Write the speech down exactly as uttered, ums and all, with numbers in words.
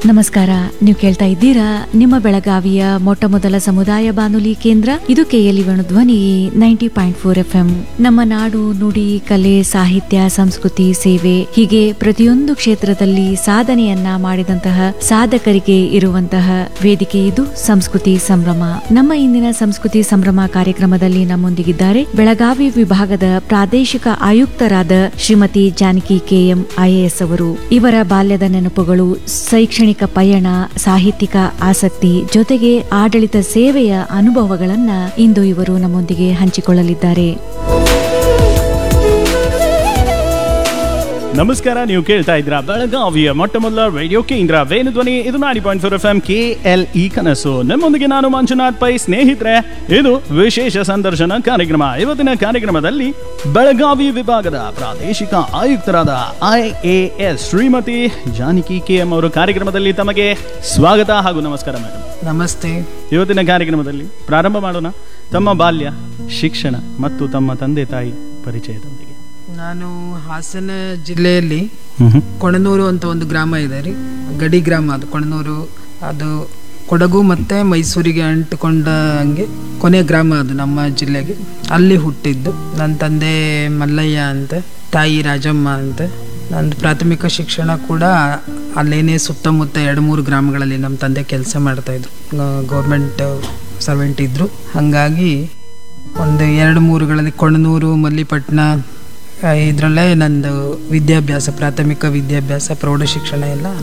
ನಮಸ್ಕಾರ. ನೀವು ಕೇಳ್ತಾ ಇದ್ದೀರಾ ನಿಮ್ಮ ಬೆಳಗಾವಿಯ ಮೊಟ್ಟ ಮೊದಲ ಸಮುದಾಯ ಬಾನುಲಿ ಕೇಂದ್ರ ಇದು ಕೆಎಲ್ಇ ಧ್ವನಿ ninety point four F M. ನಮ್ಮ ನಾಡು, ನುಡಿ, ಕಲೆ, ಸಾಹಿತ್ಯ, ಸಂಸ್ಕೃತಿ, ಸೇವೆ ಹೀಗೆ ಪ್ರತಿಯೊಂದು ಕ್ಷೇತ್ರದಲ್ಲಿ ಸಾಧನೆಯನ್ನ ಮಾಡಿದಂತಹ ಸಾಧಕರಿಗೆ ಇರುವಂತಹ ವೇದಿಕೆ ಇದು ಸಂಸ್ಕೃತಿ ಸಂಭ್ರಮ. ನಮ್ಮ ಇಂದಿನ ಸಂಸ್ಕೃತಿ ಸಂಭ್ರಮ ಕಾರ್ಯಕ್ರಮದಲ್ಲಿ ನಮ್ಮೊಂದಿಗಿದ್ದಾರೆ ಬೆಳಗಾವಿ ವಿಭಾಗದ ಪ್ರಾದೇಶಿಕ ಆಯುಕ್ತರಾದ ಶ್ರೀಮತಿ ಜಾನಕಿ ಕೆಎಂ ಐಎಎಸ್ ಅವರು. ಇವರ ಬಾಲ್ಯದ ನೆನಪುಗಳು, ಶೈಕ್ಷಣಿಕ ಪಯಣ, ಸಾಹಿತ್ಯಿಕ ಆಸಕ್ತಿ ಜೊತೆಗೆ ಆಡಳಿತ ಸೇವೆಯ ಅನುಭವಗಳನ್ನ ಇಂದು ಇವರು ನಮ್ಮೊಂದಿಗೆ ಹಂಚಿಕೊಳ್ಳಲಿದ್ದಾರೆ. ನಮಸ್ಕಾರ. ನೀವು ಕೇಳ್ತಾ ಇದ್ರ ಬೆಳಗಾವಿಯ ಮೊಟ್ಟ ಮೊದಲ ರೇಡಿಯೋ ಕೇಂದ್ರ ವೇಣುಧ್ವನಿ ಇದು ninety point four F M K L E ಕನಸು. ನಿಮ್ಮೊಂದಿಗೆ ನಾನು ಮಂಜುನಾಥ್ ಪೈ. ಸ್ನೇಹಿತರೆ, ಇದು ವಿಶೇಷ ಸಂದರ್ಶನ ಕಾರ್ಯಕ್ರಮ. ಇವತ್ತಿನ ಕಾರ್ಯಕ್ರಮದಲ್ಲಿ ಬೆಳಗಾವಿ ವಿಭಾಗದ ಪ್ರಾದೇಶಿಕ ಆಯುಕ್ತರಾದ I A S Shrimati Janaki K M ಅವರು ಕಾರ್ಯಕ್ರಮದಲ್ಲಿ ತಮಗೆ ಸ್ವಾಗತ ಹಾಗೂ ನಮಸ್ಕಾರ ಮೇಡಮ್. ನಮಸ್ತೆ. ಇವತ್ತಿನ ಕಾರ್ಯಕ್ರಮದಲ್ಲಿ ಪ್ರಾರಂಭ ಮಾಡೋಣ. ತಮ್ಮ ಬಾಲ್ಯ, ಶಿಕ್ಷಣ ಮತ್ತು ತಮ್ಮ ತಂದೆ ತಾಯಿ ಪರಿಚಯದೊಂದಿಗೆ. ನಾನು ಹಾಸನ ಜಿಲ್ಲೆಯಲ್ಲಿ ಕೊಣನೂರು ಅಂತ ಒಂದು ಗ್ರಾಮ ಇದೆ ರೀ, ಗಡಿ ಗ್ರಾಮ. ಅದು ಕೊಣನೂರು, ಅದು ಕೊಡಗು ಮತ್ತು ಮೈಸೂರಿಗೆ ಅಂಟಿಕೊಂಡ ಹಂಗೆ ಕೊನೆ ಗ್ರಾಮ ಅದು ನಮ್ಮ ಜಿಲ್ಲೆಗೆ. ಅಲ್ಲಿ ಹುಟ್ಟಿದ್ದು. ನನ್ನ ತಂದೆ ಮಲ್ಲಯ್ಯ ಅಂತ, ತಾಯಿ ರಾಜಮ್ಮ ಅಂತ. ನಂದು ಪ್ರಾಥಮಿಕ ಶಿಕ್ಷಣ ಕೂಡ ಅಲ್ಲೇನೇ ಸುತ್ತಮುತ್ತ ಎರಡು ಮೂರು ಗ್ರಾಮಗಳಲ್ಲಿ ನಮ್ಮ ತಂದೆ ಕೆಲಸ ಮಾಡ್ತಾಯಿದ್ರು, ಗೌರ್ಮೆಂಟ್ ಸರ್ವೆಂಟ್ ಇದ್ದರು. ಹಾಗಾಗಿ ಒಂದು ಎರಡು ಮೂರುಗಳಲ್ಲಿ ಕೊಣನೂರು, ಮಲ್ಲಿಪಟ್ಟಣ ಇದರಲ್ಲೇ ನಂದು ವಿದ್ಯಾಭ್ಯಾಸ, ಪ್ರಾಥಮಿಕ ವಿದ್ಯಾಭ್ಯಾಸ, ಪ್ರೌಢ ಶಿಕ್ಷಣ ಎಲ್ಲ